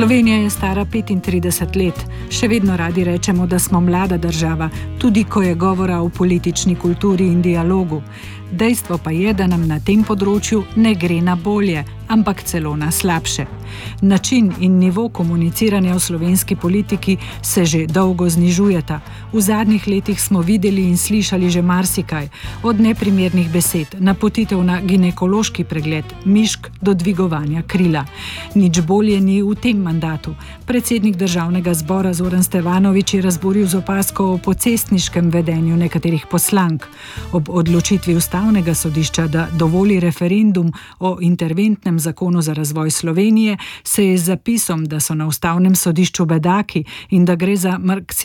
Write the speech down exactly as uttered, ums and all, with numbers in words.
Slovenija je stara petintrideset let. Še vedno radi rečemo, da smo mlada država, tudi ko je govora o politični kulturi in dialogu. Dejstvo pa je, da nam na tem področju ne gre na bolje, ampak celo na slabše. Način in nivo komuniciranja v slovenski politiki se že dolgo znižujeta. V zadnjih letih smo videli in slišali že marsikaj, od neprimernih besed, napotitev na ginekološki pregled, mišk do dvigovanja krila. Nič bolje ni v tem mandatu. Predsednik državnega zbora Zoran Stevanović je razburil z opazko o pocestniškem vedenju nekaterih poslank. Ob odločitvi Ustavnega sodišča, da dovoli referendum o interventnem zakonu za razvoj Slovenije, se je z zapisom, da so na Ustavnem sodišču bedaki in da gre za marksizem,